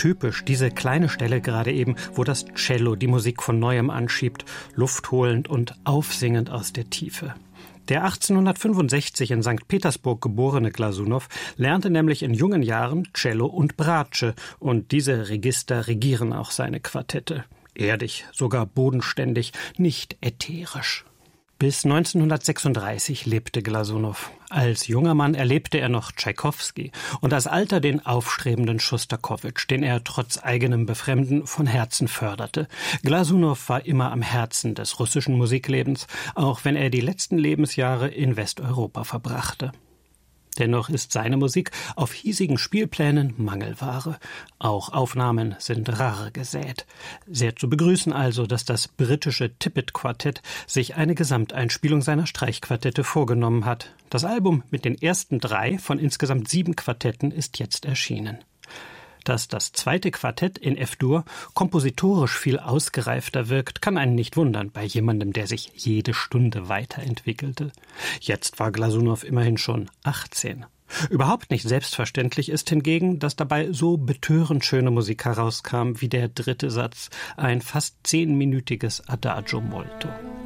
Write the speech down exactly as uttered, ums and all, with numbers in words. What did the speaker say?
Typisch, diese kleine Stelle gerade eben, wo das Cello die Musik von Neuem anschiebt, luftholend und aufsingend aus der Tiefe. Der achtzehnhundertfünfundsechzig in Sankt Petersburg geborene Glasunow lernte nämlich in jungen Jahren Cello und Bratsche, und diese Register regieren auch seine Quartette. Erdig, sogar bodenständig, nicht ätherisch. Bis neunzehnhundertsechsunddreißig lebte Glasunow. Als junger Mann erlebte er noch Tschaikowski und als Alter den aufstrebenden Schostakowitsch, den er trotz eigenem Befremden von Herzen förderte. Glasunow war immer am Herzen des russischen Musiklebens, auch wenn er die letzten Lebensjahre in Westeuropa verbrachte. Dennoch ist seine Musik auf hiesigen Spielplänen Mangelware. Auch Aufnahmen sind rar gesät. Sehr zu begrüßen also, dass das britische Tippett-Quartett sich eine Gesamteinspielung seiner Streichquartette vorgenommen hat. Das Album mit den ersten drei von insgesamt sieben Quartetten ist jetzt erschienen. Dass das zweite Quartett in F-Dur kompositorisch viel ausgereifter wirkt, kann einen nicht wundern bei jemandem, der sich jede Stunde weiterentwickelte. Jetzt war Glasunow immerhin schon achtzehn. Überhaupt nicht selbstverständlich ist hingegen, dass dabei so betörend schöne Musik herauskam wie der dritte Satz, ein fast zehnminütiges Adagio molto.